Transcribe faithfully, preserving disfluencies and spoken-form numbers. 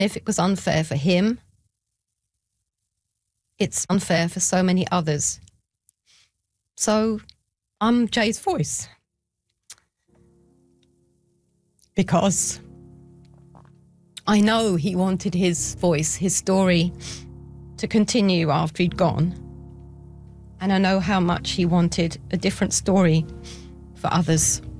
If it was unfair for him, it's unfair for so many others. So I'm Jay's voice. Because I know he wanted his voice, his story, to continue after he'd gone. And I know how much he wanted a different story for others.